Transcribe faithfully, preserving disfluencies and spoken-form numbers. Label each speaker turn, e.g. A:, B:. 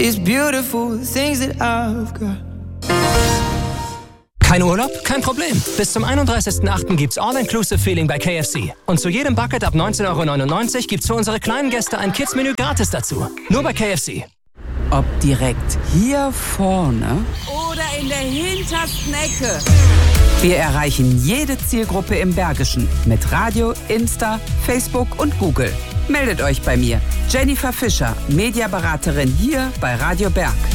A: these beautiful things that I've got.
B: Kein Urlaub? Kein Problem. Bis zum einunddreißigsten achten gibt's All-Inclusive-Feeling bei K F C. Und zu jedem Bucket ab neunzehn Euro neunundneunzig gibt's für unsere kleinen Gäste ein Kids-Menü gratis dazu. Nur bei K F C.
C: Ob direkt hier vorne
D: oder in der hintersten Ecke.
C: Wir erreichen jede Zielgruppe im Bergischen mit Radio, Insta, Facebook und Google. Meldet euch bei mir, Jennifer Fischer, Mediaberaterin hier bei Radio Berg.